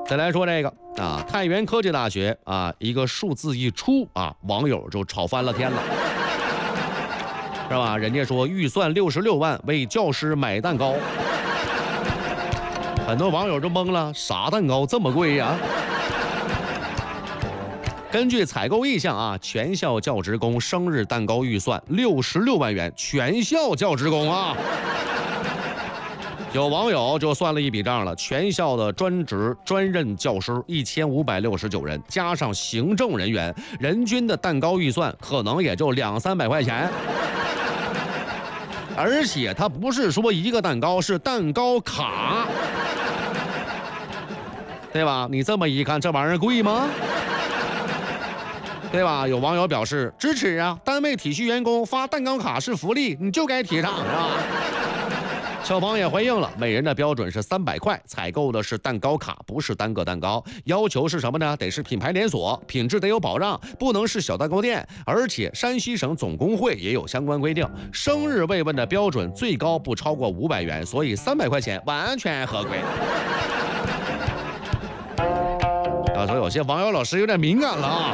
再来说这个啊，太原科技大学啊，一个数字一出啊，网友就吵翻了天了，是吧？人家说预算66万为教师买蛋糕，很多网友就懵了，啥蛋糕这么贵呀？根据采购意向啊，全校教职工生日蛋糕预算66万元，全校教职工啊。有网友就算了一笔账了，全校的专职专任教师1569人，加上行政人员，人均的蛋糕预算可能也就200-300块钱。而且它不是说一个蛋糕，是蛋糕卡，对吧？你这么一看，这玩意儿贵吗？对吧？有网友表示支持啊，单位体恤员工发蛋糕卡是福利，你就该提倡，是吧？校方也回应了，每人的标准是300块，采购的是蛋糕卡，不是单个蛋糕。要求是什么呢？得是品牌连锁，品质得有保障，不能是小蛋糕店。而且山西省总工会也有相关规定，生日慰问的标准最高不超过500元，所以300块钱完全合规。所以有些网友老师有点敏感了啊。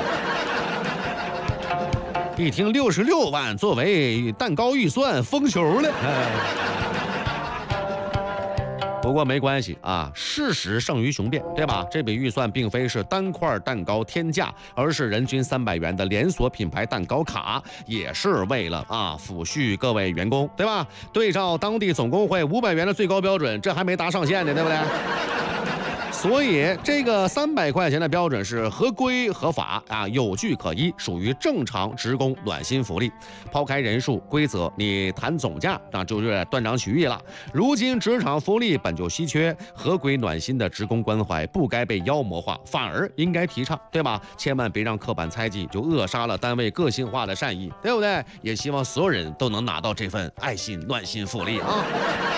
一听66万作为蛋糕预算，封球了。不过没关系啊，事实胜于雄辩，对吧？这笔预算并非是单块蛋糕天价，而是人均300元的连锁品牌蛋糕卡，也是为了抚恤各位员工，对吧？对照当地总工会500元的最高标准，这还没达上限呢，对不对？所以这个300块钱的标准是合规合法啊，有据可依，属于正常职工暖心福利。抛开人数规则，你谈总价那就是断章取义了。如今职场福利本就稀缺，合规暖心的职工关怀不该被妖魔化，反而应该提倡，对吧？千万别让刻板猜忌就扼杀了单位个性化的善意，对不对？也希望所有人都能拿到这份爱心暖心福利啊。